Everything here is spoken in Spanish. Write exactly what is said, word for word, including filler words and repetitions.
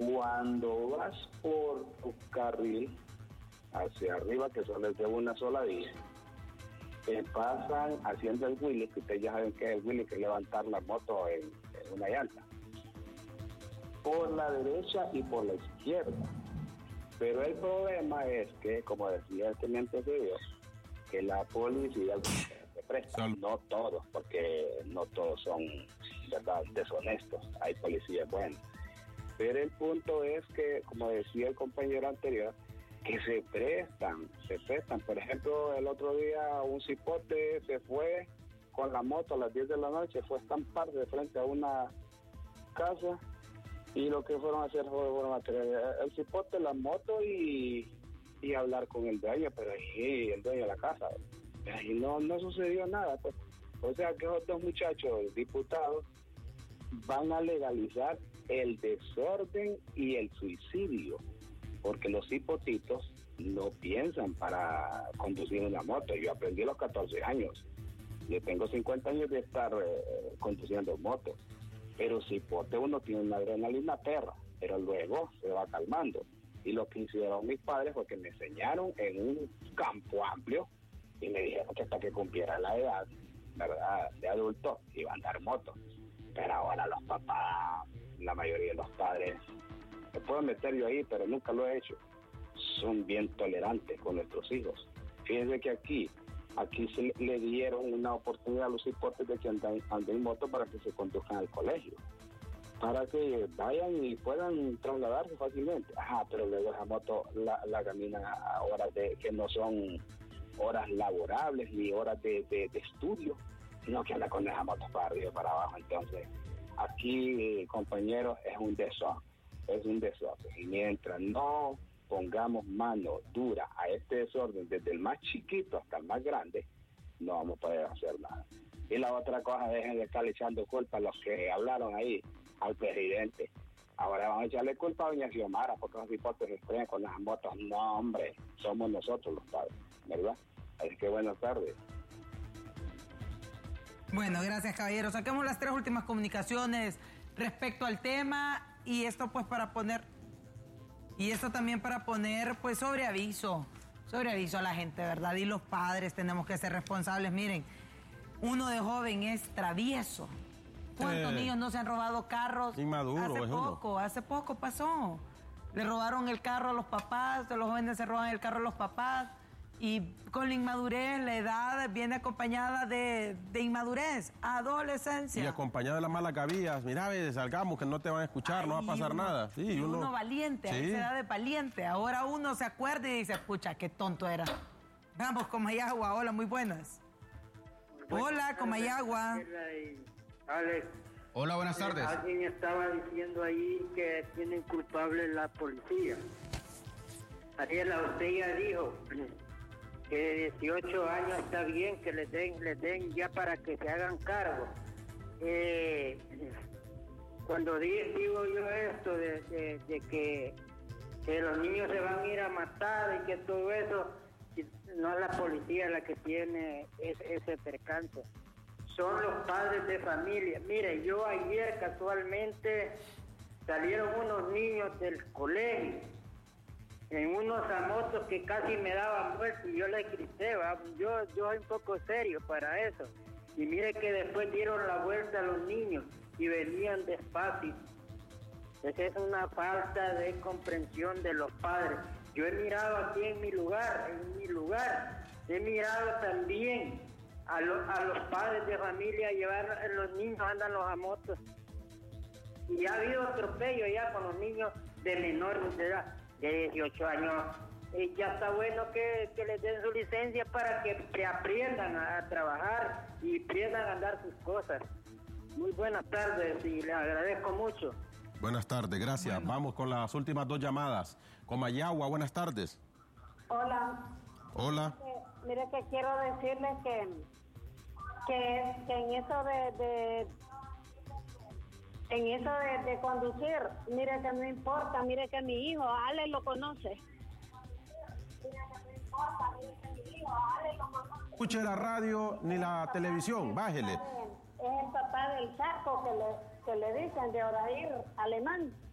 Cuando vas por tu carril hacia arriba, que solo es de una sola vía, te pasan haciendo el wheelie, que ustedes ya saben que es el wheelie, que es levantar la moto en, en una llanta, por la derecha y por la izquierda. Pero el problema es que, como decía el teniente Dios, que la policía se presta, no todos, porque no todos son, verdad, deshonestos, hay policías buenos. Pero el punto es que, como decía el compañero anterior, que se prestan, se prestan. Por ejemplo, el otro día un cipote se fue con la moto a las diez de la noche, fue a estampar de frente a una casa, y lo que fueron a hacer fue, fueron a traer el cipote, la moto y, y hablar con el dueño, pero ahí el dueño de la casa, y no, no sucedió nada, pues. O sea que esos dos muchachos diputados van a legalizar el desorden y el suicidio, porque los hipotitos no piensan para conducir una moto. Yo aprendí a los catorce años, yo tengo cincuenta años de estar eh, conduciendo motos, pero si pote uno tiene una adrenalina perra, pero luego se va calmando. Y lo que hicieron mis padres fue que me enseñaron en un campo amplio y me dijeron que hasta que cumpliera la edad, ¿verdad?, de adulto, iba a andar moto. Pero ahora los papás, la mayoría de los padres, me puedo meter yo ahí, pero nunca lo he hecho, son bien tolerantes con nuestros hijos. Fíjense que aquí, aquí se le dieron una oportunidad a los hipotes de que anden, anden en moto para que se conduzcan al colegio, para que vayan y puedan trasladarse fácilmente. Ajá, pero luego esa moto la, la caminan a horas de, que no son horas laborables ni horas de, de, de estudio, sino que anda con esa moto para arriba y para abajo. Entonces, aquí, compañeros, es un desorden, es un desorden. Y mientras no pongamos mano dura a este desorden, desde el más chiquito hasta el más grande, no vamos a poder hacer nada. Y la otra cosa, dejen de estar echando culpa a los que hablaron ahí, al presidente. Ahora vamos a echarle culpa a doña Xiomara, porque los hipótesis creen con las motos. No, hombre, somos nosotros los padres, ¿verdad? Así que buenas tardes. Bueno, gracias, caballero. Saquemos las tres últimas comunicaciones respecto al tema, y esto pues para poner, y esto también para poner pues sobre aviso, sobre aviso a la gente, ¿verdad? Y los padres tenemos que ser responsables. Miren, uno de joven es travieso. ¿Cuántos eh, niños no se han robado carros? Inmaduro, hace es poco, uno. hace poco pasó. Le robaron el carro a los papás, los jóvenes se roban el carro a los papás, y con la inmadurez, la edad viene acompañada de, de inmadurez, adolescencia. Y acompañada de las malas gavillas. Mira, ve, salgamos que no te van a escuchar, Ay, no va a pasar uno, nada. Sí, y uno, uno valiente, sí. a esa edad de valiente. Ahora uno se acuerda y dice, pucha, qué tonto era. Vamos, Comayagua, hola, muy buenas. buenas hola, Comayagua. Alex. Hola, buenas tardes. Eh, alguien estaba diciendo ahí que tienen culpable la policía. Ariela, usted ya dijo que de dieciocho años está bien que les den, les den ya para que se hagan cargo. Eh, cuando digo yo esto de, de, de que, que los niños se van a ir a matar y que todo eso, no es la policía la que tiene ese, ese percance, son los padres de familia. Mire, yo ayer casualmente salieron unos niños del colegio en unos motos que casi me daban vuelta y yo les grité, ¿va? yo yo soy un poco serio para eso, y mire que después dieron la vuelta a los niños y venían despacio. Esa es una falta de comprensión de los padres. Yo he mirado aquí en mi lugar, en mi lugar, he mirado también a, lo, a los padres de familia llevar a los niños, andan los a motos, y ha habido atropello ya con los niños de menores de edad, de dieciocho años. Eh, ya está bueno que, que les den su licencia para que, que aprendan a, a trabajar y aprendan a andar sus cosas. Muy buenas tardes y les agradezco mucho. Buenas tardes, gracias. Bueno. Vamos con las últimas dos llamadas. Comayagua, buenas tardes. Hola. Hola. Eh, mire que quiero decirles que, que, que en eso de, de en eso de, de conducir, mire que no importa, mire que mi hijo, Ale lo conoce. Mire que no importa, mire que mi hijo, Ale lo conoce. Escuche la radio ni la televisión, bájele. Es el papá del saco que le, que le dicen de Odair Alemán.